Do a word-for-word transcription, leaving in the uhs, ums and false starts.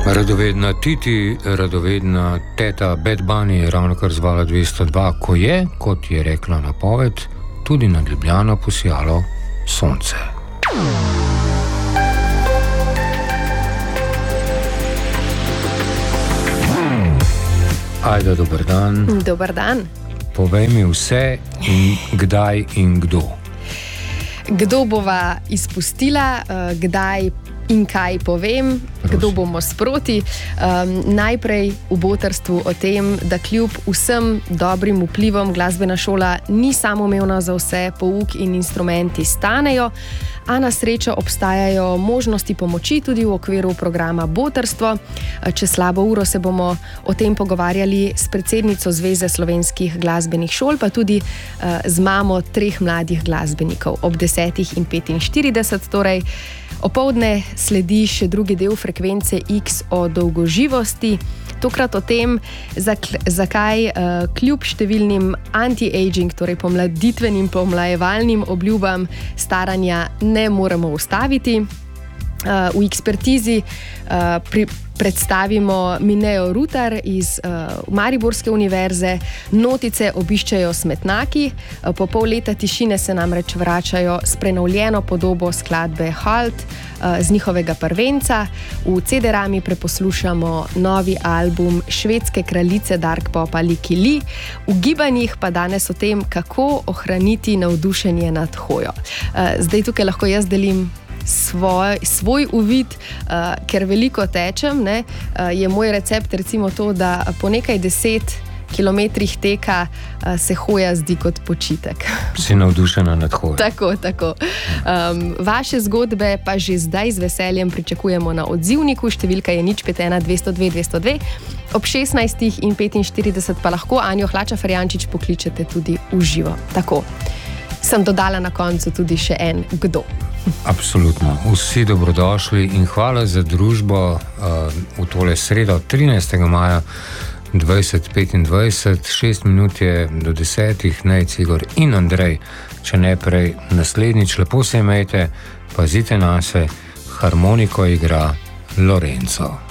Radovedna Titi, radovedna teta Bad Bunny je ravno kar zvala dvesto dva, ko je, kot je rekla napoved, tudi nad Ljubljano posijalo sonce. Ajda, dober dan. Dober dan. Povej mi vse in kdaj in kdo. Kdo bova izpustila, kdaj in kaj povem, kdo bomo sproti. Um, najprej v botrstvu o tem, da kljub vsem dobrim vplivom glasbena šola ni samoumevna za vse, pouk in instrumenti stanejo, a na srečo obstajajo možnosti pomoči tudi v okviru programa Botrstvo. Čez slabo uro se bomo o tem pogovarjali s predsednico Zveze slovenskih glasbenih šol, pa tudi uh, z mamo treh mladih glasbenikov. Ob desetih in petinštirideset torej. Opoldne sledi še drugi del frekvence X o dolgoživosti, tokrat o tem, zakaj uh, kljub številnim anti-aging, torej pomladitvenim, pomlajevalnim obljubam staranja ne moremo ustaviti. Uh, v ekspertizi uh, pri, predstavimo Minejo Rutar iz uh, Mariborske univerze. Notice obiščajo smetnaki. Uh, po pol leta tišine se namreč vračajo s prenovljeno podobo skladbe Halt uh, z njihovega prvenca. V C D-rami preposlušamo novi album švedske kraljice dark popa Liki Li. V gibanjih pa danes o tem, kako ohraniti navdušenje nad hojo. Uh, zdaj tukaj lahko jaz delim Svoj, svoj uvid, uh, ker veliko tečem, ne, uh, je moj recept recimo to, da po nekaj deset kilometrih teka uh, se hoja zdi kot počitek. Si navdušena nad hojo. Tako, tako. Um, vaše zgodbe pa že zdaj z veseljem pričakujemo na odzivniku, številka je nič pet ena dvesto dve dvesto dve. Ob šestnajstih in petinštirideset pa lahko Anjo Hlača-Ferjančič pokličete tudi v živo. Tako. Sem dodala na koncu tudi še en kdo. Absolutno. Vsi dobrodošli in hvala za družbo uh, v tole sredo trinajstega maja dvajset petindvajset. Šest minut je do desetih. Nej, Cigor in Andrej, če ne prej naslednjič. Lepo se imejte, pazite nase, harmoniko igra Lorenzo.